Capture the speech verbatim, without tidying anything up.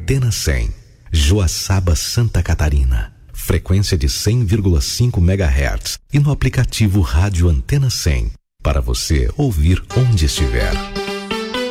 Antena cem, Joaçaba, Santa Catarina. Frequência de cem vírgula cinco megahertz e no aplicativo Rádio Antena cem, para você ouvir onde estiver.